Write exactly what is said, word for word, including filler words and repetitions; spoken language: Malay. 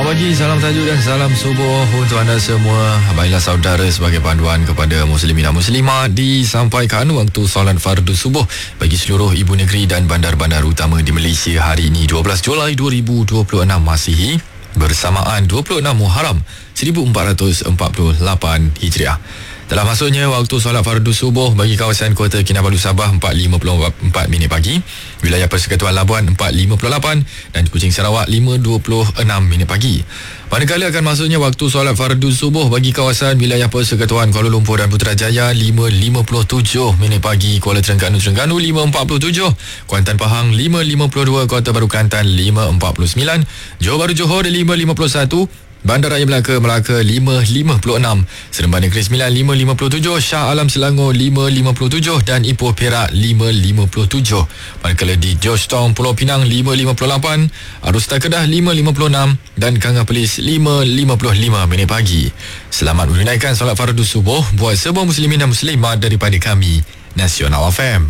Selamat pagi, salam tajuk dan salam subuh untuk anda semua. Baiklah saudara, sebagai panduan kepada muslimin dan muslimat, disampaikan waktu solat fardu subuh bagi seluruh ibu negeri dan bandar-bandar utama di Malaysia hari ini dua belas Julai dua ribu dua puluh enam Masihi, bersamaan dua puluh enam Muharram seribu empat ratus empat puluh lapan Hijriah. Telah masuknya waktu solat fardu subuh bagi kawasan Kota Kinabalu Sabah empat lima puluh empat minit pagi, wilayah Persekutuan Labuan empat lima puluh lapan dan Kuching Sarawak lima dua puluh enam minit pagi. Manakala akan masuknya waktu solat fardu subuh bagi kawasan wilayah Persekutuan Kuala Lumpur dan Putrajaya lima lima puluh tujuh minit pagi, Kuala Terengganu Terengganu lima empat puluh tujuh, Kuantan Pahang lima lima puluh dua, Kota Baru Kelantan lima empat puluh sembilan, Johor Bahru Johor lima lima puluh satu, Bandar Raya Melaka Melaka lima lima puluh enam, Seremban Negeri Sembilan lima lima puluh tujuh, Shah Alam Selangor lima lima puluh tujuh dan Ipoh Perak lima lima puluh tujuh. Manakala di Georgetown Pulau Pinang lima lima puluh lapan, Arusta Kedah lima lima puluh enam dan Kanga Perlis lima lima puluh lima minit pagi. Selamat menunaikan solat fardu subuh buat semua muslimin dan muslimat daripada kami, Nasional F M.